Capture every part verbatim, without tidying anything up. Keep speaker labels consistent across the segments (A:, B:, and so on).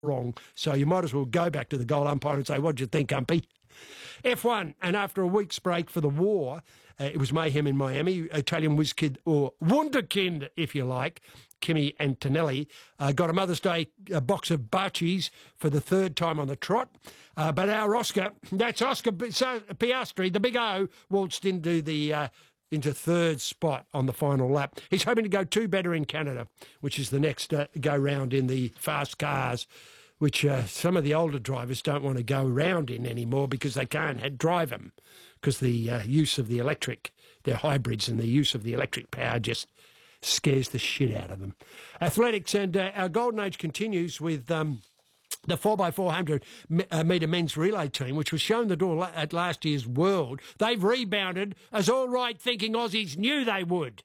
A: wrong. So you might as well go back to the goal umpire and say, "What do you think, umpy?" F one, and after a week's break for the war, uh, it was mayhem in Miami. Italian whiz kid, or wunderkind, if you like, Kimi Antonelli, uh, got a Mother's Day uh, box of Bacci's for the third time on the trot. Uh, but our Oscar, that's Oscar Piastri, the big O, waltzed into the... Uh, into third spot on the final lap. He's hoping to go two better in Canada, which is the next uh, go-round in the fast cars, which uh, some of the older drivers don't want to go round in anymore because they can't drive them, because the uh, use of the electric, they're hybrids, and the use of the electric power just scares the shit out of them. Athletics, and uh, our golden age continues with... Um, the four by four hundred metre men's relay team, which was shown the door at last year's World. They've rebounded, as all right-thinking Aussies knew they would.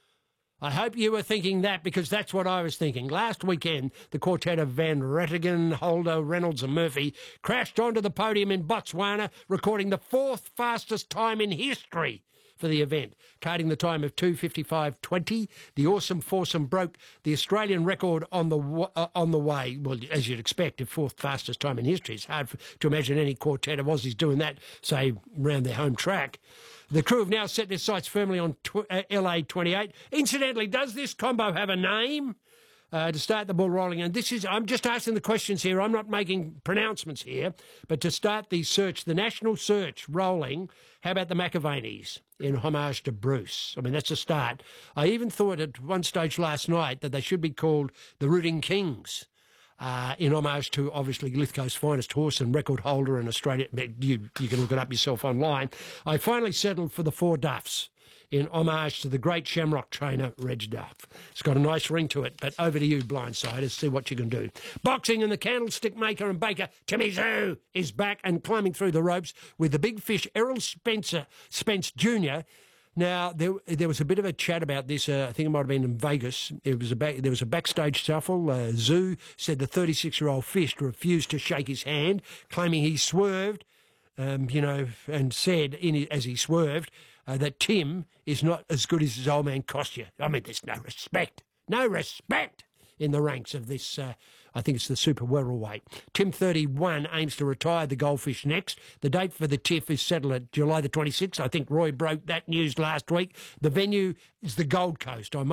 A: I hope you were thinking that, because that's what I was thinking. Last weekend, the quartet of Van Rettigan, Holder, Reynolds and Murphy crashed onto the podium in Botswana, recording the fourth fastest time in history for the event, carding the time of two fifty-five twenty. The awesome foursome broke the Australian record on the uh, on the way. Well, as you'd expect, the fourth fastest time in history. It's hard for, to imagine any quartet of Aussies doing that, say, around their home track. The crew have now set their sights firmly on tw uh, L A twenty-eight. Incidentally, does this combo have a name? Uh, to start the ball rolling, and this is, I'm just asking the questions here, I'm not making pronouncements here, but to start the search, the national search rolling, how about the McAvaneys in homage to Bruce? I mean, that's a start. I even thought at one stage last night that they should be called the Rooting Kings, uh, in homage to, obviously, Lithgow's finest horse and record holder in Australia. You, you can look it up yourself online. I finally settled for the Four Duffs, in homage to the great Shamrock trainer, Reg Duff. It's got a nice ring to it, but over to you, blindsiders, see what you can do. Boxing, and the candlestick maker and baker, Timmy Zoo, is back and climbing through the ropes with the big fish, Errol Spencer, Spence Junior Now, there, there was a bit of a chat about this. Uh, I think it might have been in Vegas. It was a back, there was a backstage shuffle. Uh, Zoo said the thirty-six-year-old fish refused to shake his hand, claiming he swerved, um, you know, and said, in, as he swerved, Uh, that Tim is not as good as his old man Kostya. I mean, there's no respect. No respect in the ranks of this, uh, I think it's the super welterweight. Tim, thirty-one, aims to retire the goldfish next. The date for the T I F is settled at July the twenty-sixth. I think Roy broke that news last week. The venue is the Gold Coast. I